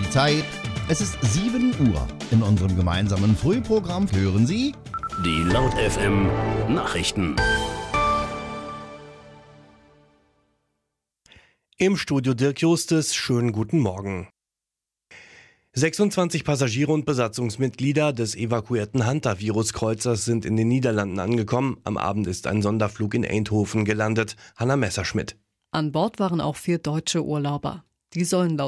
die Zeit. Es ist 7 Uhr. In unserem gemeinsamen Frühprogramm hören Sie die Laut FM Nachrichten. Im Studio Dirk Justus, schönen guten Morgen. 26 Passagiere und Besatzungsmitglieder des evakuierten Hunter-Virus-Kreuzers sind in den Niederlanden angekommen. Am Abend ist ein Sonderflug in Eindhoven gelandet. Hanna Messerschmidt. An Bord waren auch 4 deutsche Urlauber. Die sollen laut